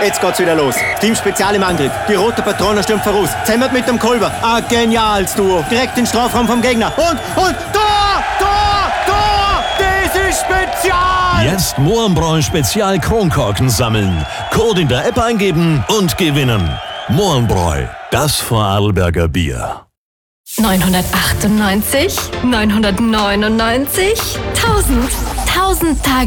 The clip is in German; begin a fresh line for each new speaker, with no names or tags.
Jetzt geht's wieder los. Team Spezial im Angriff. Die rote Patrone stürmt voraus. Zemmert mit dem Kolber. Ein geniales Duo. Direkt in den Strafraum vom Gegner. Und Tor! Das ist Spezial!
Jetzt Mohrenbräu Spezial Kronkorken sammeln. Code in der App eingeben und gewinnen. Mohrenbräu, das Vorarlberger Bier.
998, 999, 1000 Tage